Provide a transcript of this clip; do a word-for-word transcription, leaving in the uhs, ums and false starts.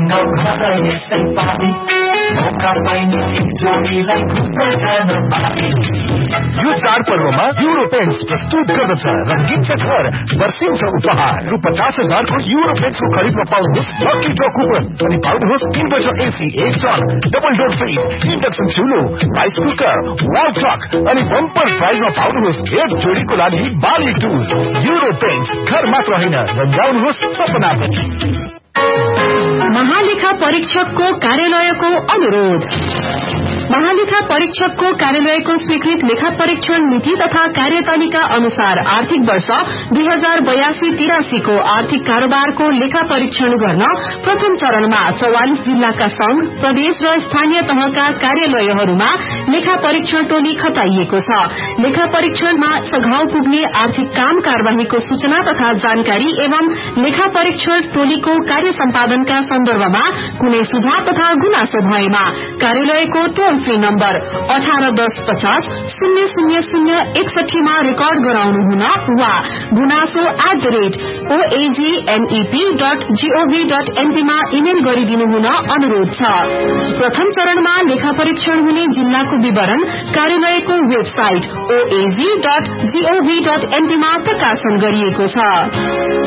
यो चाडपर्वमा euro paints प्रस्तुत गर्दछ रंगीन छ घर वर्षिन्छ उपहार रु पचास हजारको युरो पेन्ट्सको खरिदमा पाउनुहोस् लकी ड्र कुपन अनि पाउनुहोस् इन्भर्टर एसी एक ton double door fridge induction चुलो rice cooker wall clock अनि बम्पर प्राइजमा पाउनुहोस् एक जोडीको लागि बाली टुल युरो पेन्ट्स घर मात्र होइन रंगाउनुहोस् सपना पनि। महालेखा परीक्षकको कार्यालयको अनुरोध। महालेखा परीक्षकको कार्यालयको स्वीकृत लेखा परीक्षण नीति तथा कार्यतालिका अनुसार आर्थिक वर्ष दुई हजार बयासी तिरासी को आर्थिक कारोबारको लेखा परीक्षण गर्न प्रथम चरणमा चौवालिस जिल्लाका संघ प्रदेश र स्थानीय तहका कार्यालयहरूमा लेखा परीक्षण टोली खटाइएको छ। लेखा परीक्षणमा सघाउ पुग्ने आर्थिक काम कार्यवाहीको सूचना तथा जानकारी एवं लेखा परीक्षण टोलीको कार्य सम्पादनका सन्दर्भमा कुनै सुझाव तथा गुनासो भएमा कार्यालयको टोल फ्री नम्बर अठार दस पचास शून्य शून्य शून्य एकसठीमा रेकर्ड गराउनु हुन वा गुनासो at the rate ओएजीएनईपी dot gov dot एनपीमा email गरिदिनु हुन अनुरोध छ। प्रथम चरणमा लेखा परीक्षण हुने जिल्लाको विवरण कार्यालयको वेबसाइट ओएजी डट जीओभी डट एनपीमा प्रकाशन गरिएको छ।